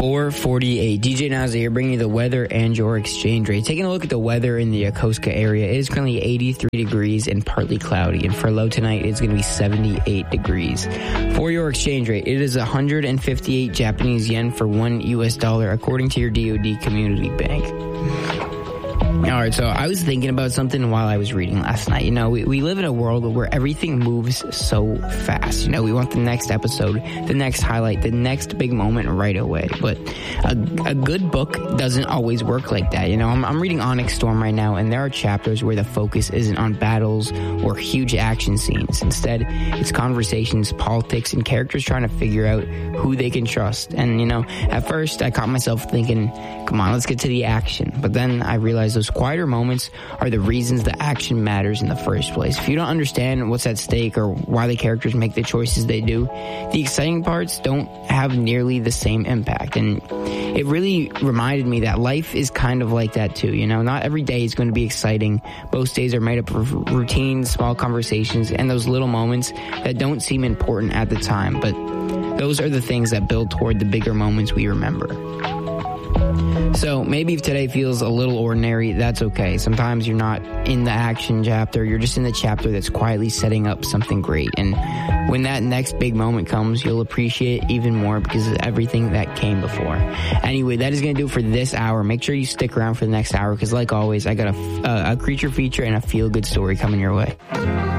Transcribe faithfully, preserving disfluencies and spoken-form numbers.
four forty-eight. D J Naza here, bringing you the weather and your exchange rate. Taking a look at the weather in the Yokosuka area, it is currently eighty-three degrees and partly cloudy. And for low tonight, it's going to be seventy-eight degrees. For your exchange rate, it is one hundred fifty-eight Japanese yen for one U S dollar, according to your D O D Community Bank. All right, so I was thinking about something while I was reading last night. You know, we, we live in a world where everything moves so fast. You know, we want the next episode, the next highlight, the next big moment right away. But a, a good book doesn't always work like that. You know, I'm, I'm reading Onyx Storm right now, and there are chapters where the focus isn't on battles or huge action scenes. Instead, it's conversations, politics, and characters trying to figure out who they can trust. And, you know, at first I caught myself thinking, come on, let's get to the action. But then I realized those quieter moments are the reasons the action matters in the first place. If you don't understand what's at stake or why the characters make the choices they do, the exciting parts don't have nearly the same impact. And it really reminded me that life is kind of like that too. You know, not every day is going to be exciting. Most days are made up of routines, small conversations, and those little moments that don't seem important at the time. But those are the things that build toward the bigger moments we remember. So maybe if today feels a little ordinary, that's okay. Sometimes you're not in the action chapter, you're just in the chapter that's quietly setting up something great. And when that next big moment comes, you'll appreciate it even more because of everything that came before. Anyway, that is going to do it for this hour. Make sure you stick around for the next hour because like always, I got a, a, a creature feature and a feel-good story coming your way.